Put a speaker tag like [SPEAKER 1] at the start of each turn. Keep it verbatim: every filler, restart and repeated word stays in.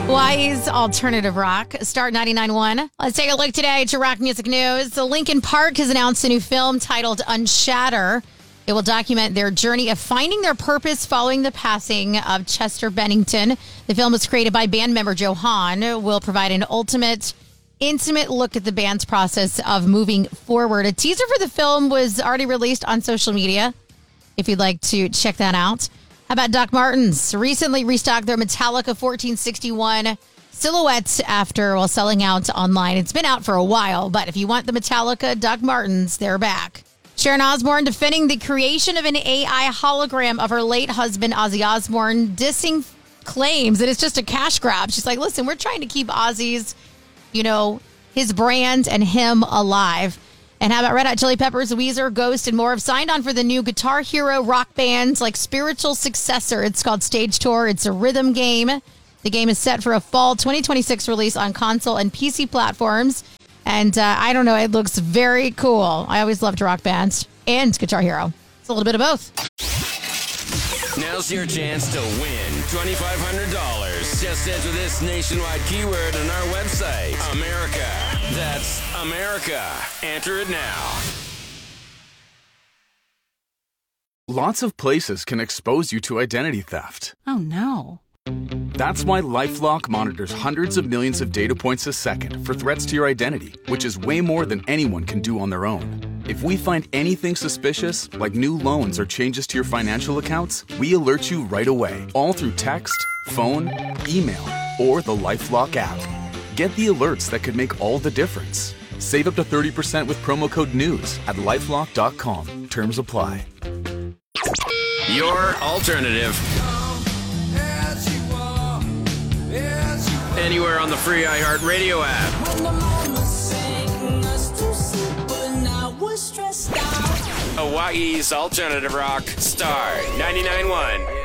[SPEAKER 1] Hawaii's Alternative Rock, Start ninety-nine point one. Let's take a look today at your rock music news. The Linkin Park has announced a new film titled Unshatter. It will document their journey of finding their purpose following the passing of Chester Bennington. The film was created by band member Joe Hahn. It will provide an ultimate, intimate look at the band's process of moving forward. A teaser for the film was already released on social media, if you'd like to check that out. How about Doc Martens? Recently restocked their Metallica fourteen sixty-one silhouettes after well, selling out online. It's been out for a while, but if you want the Metallica Doc Martens, they're back. Sharon Osbourne defending the creation of an A I hologram of her late husband, Ozzy Osbourne, dissing claims that it's just a cash grab. She's like, listen, we're trying to keep Ozzy's, you know, his brand and him alive. And how about Red Hot Chili Peppers, Weezer, Ghost, and more have signed on for the new Guitar Hero rock band's like spiritual successor. It's called Stage Tour. It's a rhythm game. The game is set for a fall twenty twenty-six release on console and P C platforms. And uh, I don't know, it looks very cool. I always loved rock bands and Guitar Hero. It's a little bit of both.
[SPEAKER 2] Now's your chance to win twenty-five hundred dollars. Just enter this nationwide keyword on our website, America. That's America. Enter it now.
[SPEAKER 3] Lots of places can expose you to identity theft.
[SPEAKER 4] Oh, no.
[SPEAKER 3] That's why LifeLock monitors hundreds of millions of data points a second for threats to your identity, which is way more than anyone can do on their own. If we find anything suspicious, like new loans or changes to your financial accounts, we alert you right away, all through text, phone, email, or the LifeLock app. Get the alerts that could make all the difference. Save up to thirty percent with promo code NEWS at lifelock dot com. Terms apply.
[SPEAKER 2] Your alternative. Anywhere on the free iHeartRadio app. Hawaii's Alternative Rock, Star ninety-nine point one.